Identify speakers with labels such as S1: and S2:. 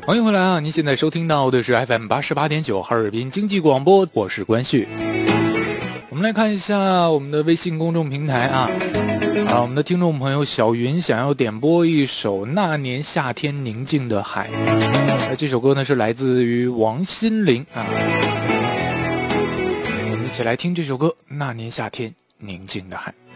S1: 欢迎回来啊！您现在收听到的是 FM88.9 哈尔滨经济广播，我是关旭。我们来看一下我们的微信公众平台啊，我们的听众朋友小云想要点播一首《那年夏天宁静的海》，这首歌呢是来自于王心凌啊。我们一起来听这首歌《那年夏天宁静的海》。